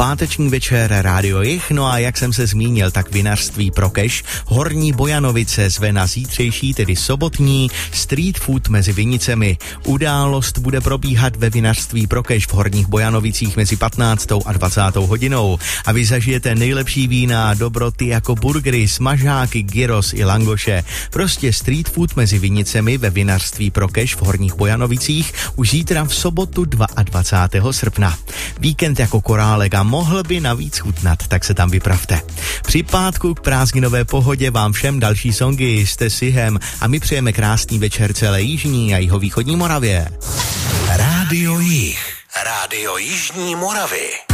Páteční večer Rádio Jih, no a jak jsem se zmínil, tak vinařství Prokeš Horní Bojanovice zve na zítřejší, tedy sobotní, street food mezi vinicemi. Událost bude probíhat ve vinařství Prokeš v Horních Bojanovicích mezi 15. a 20. hodinou a vy zažijete nejlepší vína a dobroty jako burgery, smažáky, gyros i langoše. Prostě street food mezi vinicemi ve vinařství Prokeš v Horních Bojanovicích už zítra v sobotu 22. srpna. Víkend jako korálek a mohl by navíc chutnat, tak se tam vypravte. Při pátku k prázdninové pohodě vám všem další songy, jste Sihem a my přejeme krásný večer celé jižní a jihovýchodní Moravě. Rádio Jih. Rádio Jižní Moravy.